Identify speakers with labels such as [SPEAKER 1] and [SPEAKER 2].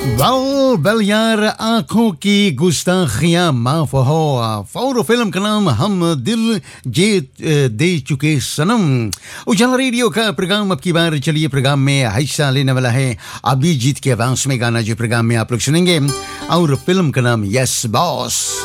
[SPEAKER 1] Well यार, आंखों की गुस्ताखियां माफ हो। फौर फिल्म का नाम हम दिल दे चुके सनम। उजाला रेडियो का प्रोग्राम अब की बार चलिए प्रोग्राम में हिस्सा लेने वाला है अभिजीत के आवाज में गाना, जो प्रोग्राम में आप लोग सुनेंगे, और फिल्म का नाम यस बॉस।